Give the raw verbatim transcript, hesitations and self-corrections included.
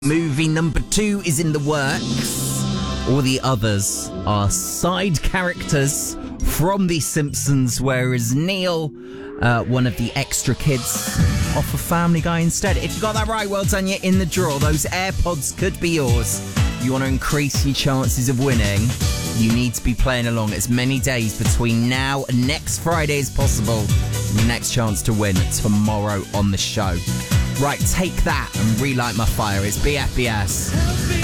Movie number two is in the works. All the others are side characters from The Simpsons, whereas Neil, uh, one of the extra kids, off of Family Guy instead. If you got that right, well done, you're in the draw. Those AirPods could be yours. If you want to increase your chances of winning, you need to be playing along as many days between now and next Friday as possible. And your next chance to win tomorrow on the show. Right, take that and relight my fire. It's B F B S.